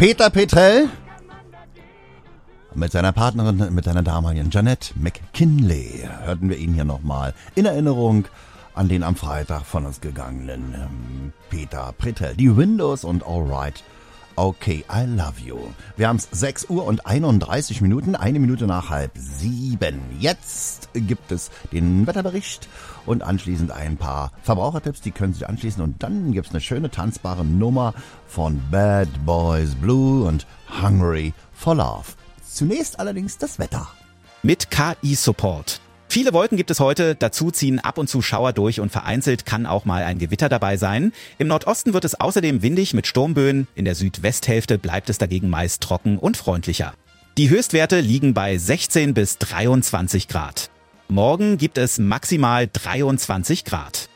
Peter Petrell mit seiner Partnerin, mit seiner damaligen Jeanette McKinley, hörten wir ihn hier nochmal in Erinnerung an den am Freitag von uns gegangenen Peter Petrell. Die Windows und Alright, okay, I love you. Wir haben es 6 Uhr und 31 Minuten, 1 Minute nach 6:30. Jetzt gibt es den Wetterbericht und anschließend ein paar Verbrauchertipps, die können Sie anschließen. Und dann gibt es eine schöne tanzbare Nummer von Bad Boys Blue und Hungry for Love. Zunächst allerdings das Wetter. Mit KI-Support. Viele Wolken gibt es heute, dazu ziehen ab und zu Schauer durch und vereinzelt kann auch mal ein Gewitter dabei sein. Im Nordosten wird es außerdem windig mit Sturmböen, in der Südwesthälfte bleibt es dagegen meist trocken und freundlicher. Die Höchstwerte liegen bei 16 bis 23 Grad. Morgen gibt es maximal 23 Grad.